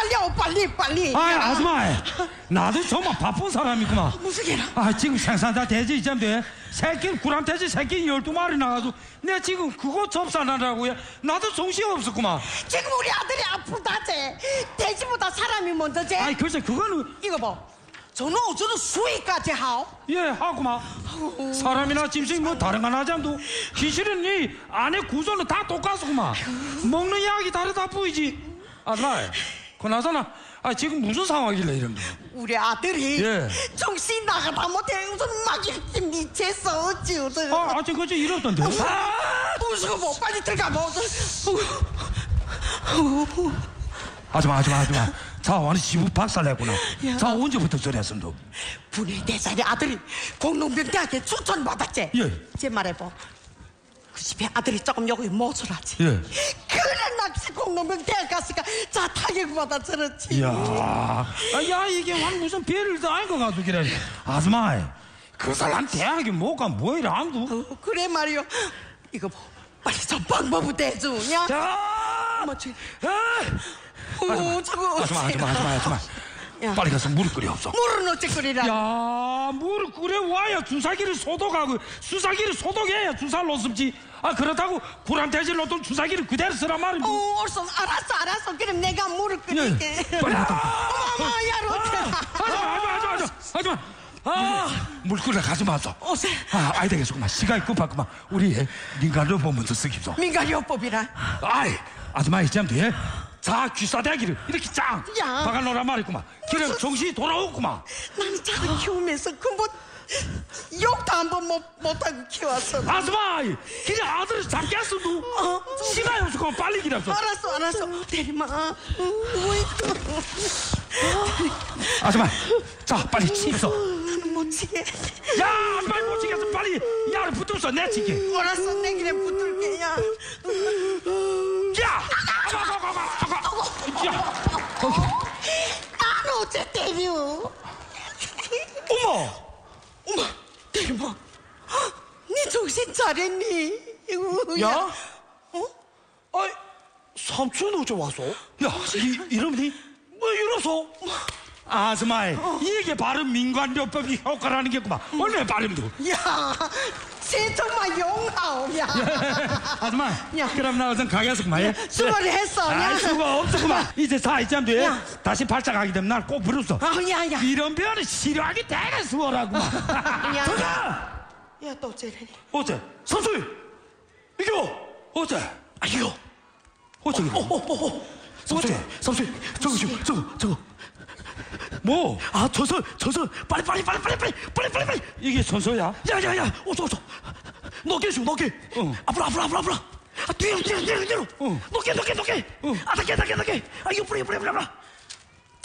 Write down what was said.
빨리 오 빨리. 아, 아줌마, 나도 정말 바쁜 사람이구만. 무슨 개라? 아, 지금 생산자 돼지 이쯤돼 새끼 구람 돼지 새끼 12마리 나가지고 내가 지금 그거 접산하라고요. 나도 정신이 없었구만. 지금 우리 아들이 아프다제. 돼지보다 사람이 먼저제. 아이, 글쎄 그거는 이거 봐. 저는 수위까지 하오. 예 하구만. 사람이나 짐승 뭐 다른 건 하지 않도 기실은 이 안에 구조는 다 똑같구만. 먹는 약이 다르다 보이지. 아줌마, 그나저나 지금 무슨 상황이길래 이런 거? 우리 아들이 예. 정신 나가다 못해 무슨 막이 미쳤어 어찌우든. 아직 그저 이렇던데. 무슨 거 뭐 빨리 들어가 뭐. 아줌마. 자, 완전 시부 박살냈구나. 자, 언제부터 저랬습니다? 분의 대사리 아들이 공농병대학에 추천받았지. 예. 제 말해봐. 그 집에 아들이 조금 여기 모자라지. 예. 그래 낚시 공농병대학 갔으니까 자 타격받아 저렇지. 이야, 야 이게 완 무슨 배를 다 안 거 가지고 그래. 아줌마, 그 사람 대학에 뭐가 뭐 이래 안 두? 그래 말이요. 이거 뭐 빨리 저 방법을 대주냐. 자, 뭐지? 저거 아줌마. 야. 빨리 가서 무릎 끓여 없어. 물은 어째 끓이라. 야, 무릎 끓여 와야 주사기를 소독하고 수사기를 소독해야 주사를 놓습지. 그렇다고 구람 돼지를 놓던 주사기를 그대로 쓰란 말입니다. 옳소. 알았어. 그럼 내가 물을 끓일게. 빨리 어머, 야, 로테. 하지마. 물 끓여 가지 마소. 오세. 아이 되겠구만. 시간이 급하구만. 우리 민간요법 먼저 쓰기소. 민간요법이라. 아줌마 이쯤 돼. 자, 귀싸대기를 이렇게 짱 야. 박아놓으란 말이구만. 그래 정신이 돌아오구만. 나는 자꾸 키우면서 욕도 한 번 못하고 키웠어. 아줌마, 그냥 아들을 잡겠어도 시간이 없어. 빨리 기다려. 알았어. 대리마. 아줌마, 자 빨리 치소. 나는 못 치게. 야, 빨리 못 치겠어. 빨리 야를 붙들어서 내치게. 알았어, 내 길에 붙들게. 야. 야, 난 어째 때려. 어머, 대리마. 네 정신 차렸니? 야? 어? 삼촌 어째 왔어? 야, 이러니 뭐 이러소? 아줌마, 이게 바로 민간요법이 효과라는 게구만. 원래 발음도. 야, 쟤 정말 용하오. 야. 아줌마, 야. 그럼 나 우선 가게에서 그만. 수고를 했어. 야. 수고 없었구만. 이제 사 이쯤 돼. 야. 다시 발작하게 되면 날 꼭 부르소. 야. 이런 변은 싫어하기 되게 수월하구만. 야. 도전! 야, 또 쟤래. 어째? 선수이! 이거! 어째? 이거! 어째 이거? 선수이! 저거! 뭐? 전설! 빨리! 이게 전설이야? 야, 어서. 높게. 응. 앞으로. 뒤로. 응. 높게. 응. 닿게. 이거 뿌려.